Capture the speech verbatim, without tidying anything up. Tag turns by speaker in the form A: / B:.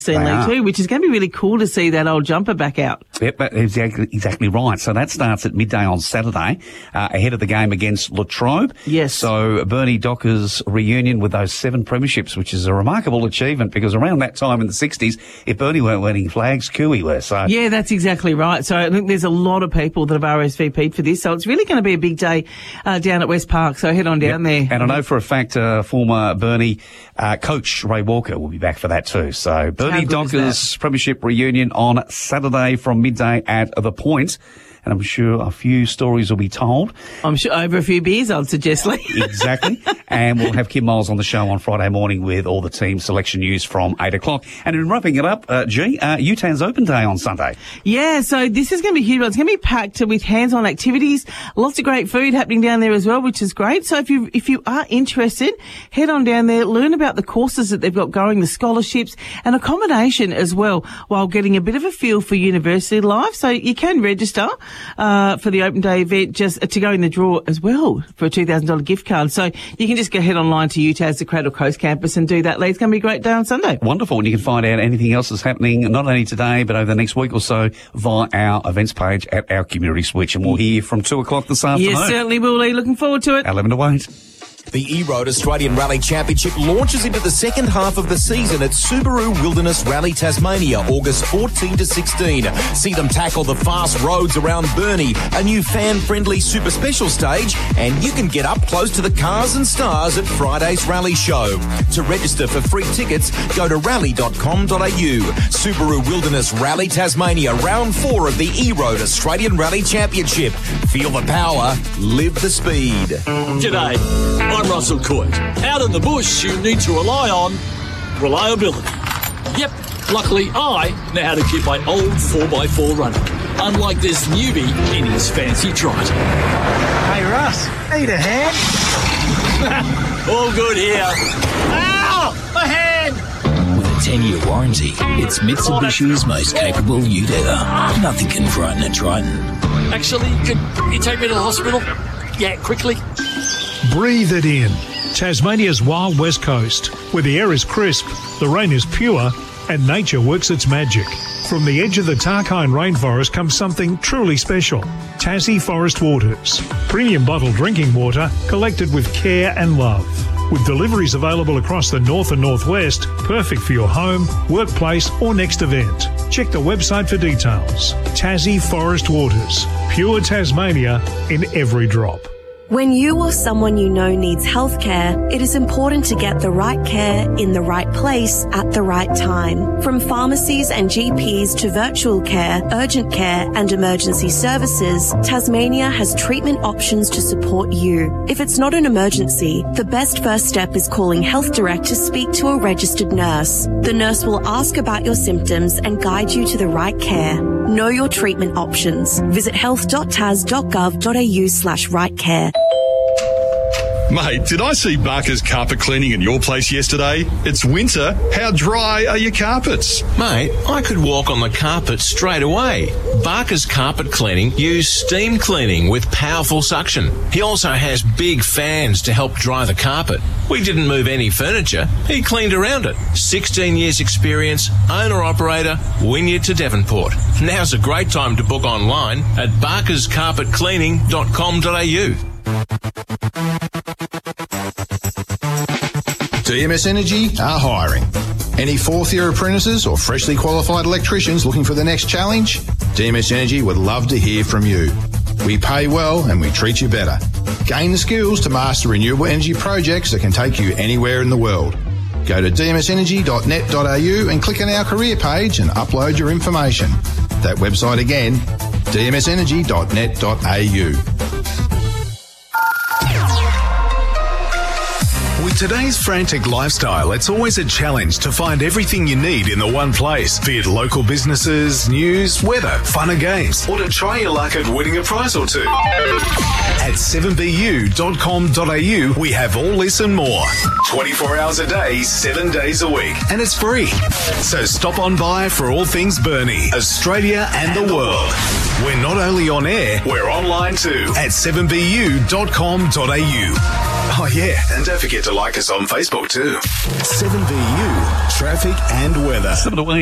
A: League too, which is going to be really cool to see that old jumper back out.
B: Yep, that's exactly, exactly right. So that starts at midday on Saturday, uh, ahead of the game against Latrobe.
A: Yes.
B: So Bernie Docker's reunion with those seven premierships, which is a remarkable achievement because around that time in the sixties, if Bernie weren't winning flags, Cooey were. So
A: yeah, that's exactly right. So I think there's a lot of people that have R S V P'd for this. So it's really going to be a big day uh, down at West Park. So head on down
B: yep.
A: there.
B: And I know for a fact, uh, former Bernie uh, coach Ray Walker will be back for that too. So Bernie Docker's premiership reunion on Saturday from midday at the Point. And I'm sure a few stories will be told.
A: I'm sure over a few beers, I'd suggest, Lee.
B: Exactly. And we'll have Kim Miles on the show on Friday morning with all the team selection news from eight o'clock. And in wrapping it up, uh, G, uh, U TAN's Open Day on Sunday.
A: Yeah, so this is going to be huge. It's going to be packed with hands-on activities, lots of great food happening down there as well, which is great. So if you if you are interested, head on down there, learn about the courses that they've got going, the scholarships and accommodation as well, while getting a bit of a feel for university life. So you can register Uh, for the Open Day event, just to go in the draw as well for a two thousand dollars gift card. So you can just go head online to U TAS, the Cradle Coast campus, and do that, Lee. It's going to be a great day on Sunday.
B: Wonderful. And you can find out anything else that's happening, not only today, but over the next week or so via our events page at our Community Switch. And we'll hear you from two o'clock this afternoon.
A: Yes, certainly will, Lee. Looking forward to it.
B: eleven to wait.
C: The E-Road Australian Rally Championship launches into the second half of the season at Subaru Wilderness Rally Tasmania, August fourteenth to sixteenth. See them tackle the fast roads around Burnie, a new fan-friendly super special stage, and you can get up close to the cars and stars at Friday's rally show. To register for free tickets, go to rally dot com dot a u. Subaru Wilderness Rally Tasmania, round four of the E-Road Australian Rally Championship. Feel the power, live the speed.
D: G'day. I'm Russell Coit. Out in the bush, you need to rely on reliability. Yep, luckily I know how to keep my old four by four running, unlike this newbie in his fancy trot.
E: Hey Russ, need a hand?
D: All good here. Ow! A hand!
F: With a ten-year warranty, it's Mitsubishi's most capable ute ever. Nothing can frighten a Triton.
D: Actually, could you take me to the hospital? Yeah, quickly.
G: Breathe it in. Tasmania's wild west coast, where the air is crisp, the rain is pure, and nature works its magic. From the edge of the Tarkine rainforest comes something truly special. Tassie Forest Waters. Premium bottled drinking water collected with care and love. With deliveries available across the north and northwest, perfect for your home, workplace or next event. Check the website for details. Tassie Forest Waters. Pure Tasmania in every drop.
H: When you or someone you know needs healthcare, it is important to get the right care in the right place at the right time. From pharmacies and G Ps to virtual care, urgent care and emergency services, Tasmania has treatment options to support you. If it's not an emergency, the best first step is calling Health Direct to speak to a registered nurse. The nurse will ask about your symptoms and guide you to the right care. Know your treatment options. Visit health dot tas dot gov dot a u slash right care.
I: Mate, did I see Barker's carpet cleaning in your place yesterday? It's winter. How dry are your carpets?
J: Mate, I could walk on the carpet straight away. Barker's Carpet Cleaning use steam cleaning with powerful suction. He also has big fans to help dry the carpet. We didn't move any furniture. He cleaned around it. sixteen years experience, owner-operator, Wynyard to Devonport. Now's a great time to book online at barkers carpet cleaning dot com dot a u.
K: D M S Energy are hiring. Any fourth year apprentices or freshly qualified electricians looking for the next challenge? D M S Energy would love to hear from you. We pay well and we treat you better. Gain the skills to master renewable energy projects that can take you anywhere in the world. Go to d m s energy dot net dot a u and click on our career page and upload your information. That website again, d m s energy dot net dot a u.
L: With today's frantic lifestyle, it's always a challenge to find everything you need in the one place. Be it local businesses, news, weather, fun and games, or to try your luck at winning a prize or two. At seven b u dot com dot a u, we have all this and more. twenty-four hours a day, seven days a week. And it's free. So stop on by for all things Burnie, Australia and, and the world. We're not only on air, we're online too at seven b u dot com dot a u. Oh, yeah, and don't forget to like us on Facebook too.
C: seven B U, traffic and weather.
B: Seven away.